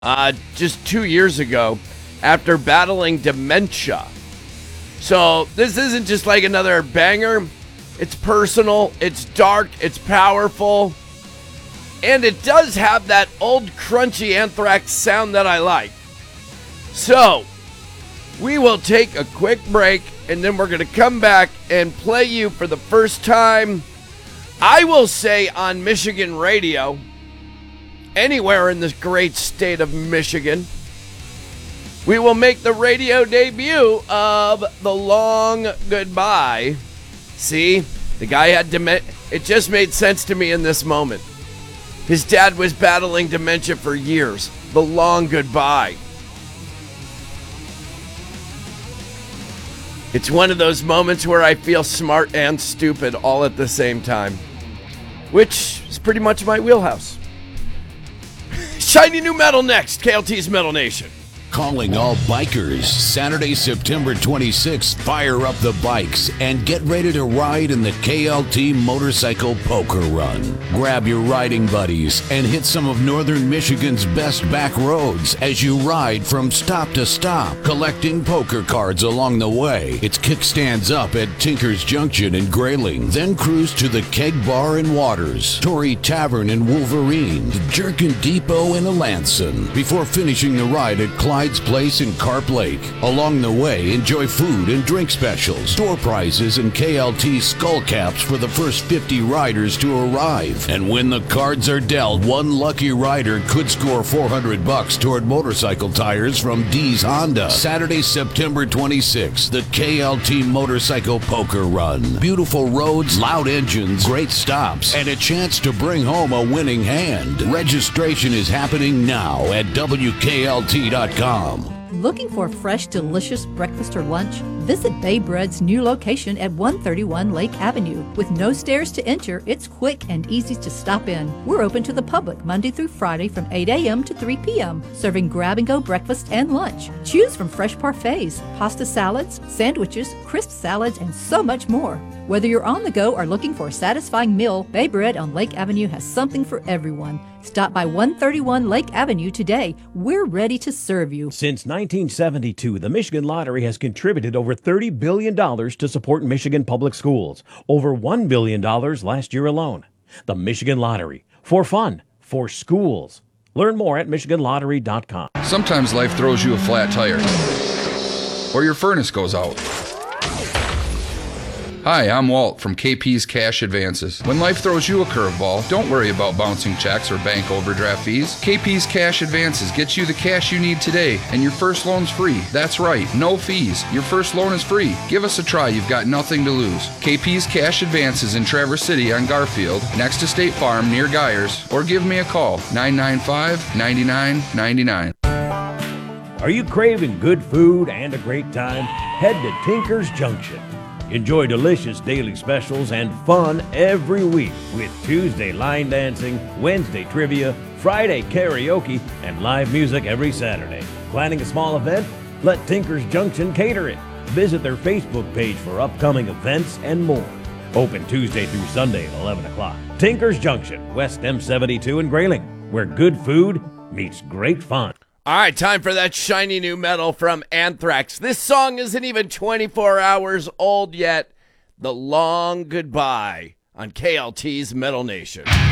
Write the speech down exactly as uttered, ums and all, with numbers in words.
uh, just two years ago after battling dementia. So this isn't just like another banger. It's personal, it's dark, it's powerful, and it does have that old crunchy Anthrax sound that I like. So we will take a quick break, and then we're going to come back and play you for the first time, I will say, on Michigan radio, anywhere in this great state of Michigan. We will make the radio debut of The Long Goodbye. See, the guy had dementia. It just made sense to me in this moment. His dad was battling dementia for years. The Long Goodbye. It's one of those moments where I feel smart and stupid all at the same time, which is pretty much my wheelhouse. Shiny new metal next, K L T's Metal Nation. Calling all bikers, Saturday, September twenty-sixth, fire up the bikes and get ready to ride in the K L T Motorcycle Poker Run. Grab your riding buddies and hit some of Northern Michigan's best back roads as you ride from stop to stop, collecting poker cards along the way. It's kickstands up at Tinker's Junction in Grayling, then cruise to the Keg Bar in Waters, Torrey Tavern in Wolverine, Jerkin Depot in Alanson, before finishing the ride at Clyde Place in Carp Lake. Along the way, enjoy food and drink specials, door prizes, and K L T skull caps for the first fifty riders to arrive. And when the cards are dealt, one lucky rider could score four hundred bucks toward motorcycle tires from D's Honda. Saturday, September twenty-sixth, the K L T Motorcycle Poker Run. Beautiful roads, loud engines, great stops, and a chance to bring home a winning hand. Registration is happening now at W K L T dot com. Looking for fresh, delicious breakfast or lunch? Visit Bay Bread's new location at one thirty-one Lake Avenue. With no stairs to enter, it's quick and easy to stop in. We're open to the public Monday through Friday from eight a.m. to three p.m., serving grab-and-go breakfast and lunch. Choose from fresh parfaits, pasta salads, sandwiches, crisp salads, and so much more. Whether you're on the go or looking for a satisfying meal, Bay Bread on Lake Avenue has something for everyone. Stop by one thirty-one Lake Avenue today. We're ready to serve you. Since nineteen seventy-two, the Michigan Lottery has contributed over thirty billion dollars to support Michigan public schools. Over one billion dollars last year alone. The Michigan Lottery. For fun. For schools. Learn more at michigan lottery dot com. Sometimes life throws you a flat tire. Or your furnace goes out. Hi, I'm Walt from K P's Cash Advances. When life throws you a curveball, don't worry about bouncing checks or bank overdraft fees. K P's Cash Advances gets you the cash you need today, and your first loan's free. That's right, no fees. Your first loan is free. Give us a try, you've got nothing to lose. K P's Cash Advances in Traverse City on Garfield, next to State Farm near Geyers, or give me a call, nine nine five, nine nine nine nine. Are you craving good food and a great time? Head to Tinker's Junction. Enjoy delicious daily specials and fun every week with Tuesday line dancing, Wednesday trivia, Friday karaoke, and live music every Saturday. Planning a small event? Let Tinker's Junction cater it. Visit their Facebook page for upcoming events and more. Open Tuesday through Sunday at eleven o'clock. Tinker's Junction, West M seventy-two in Grayling, where good food meets great fun. All right, time for that shiny new metal from Anthrax. This song isn't even twenty-four hours old yet. The Long Goodbye on K L T's Metal Nation.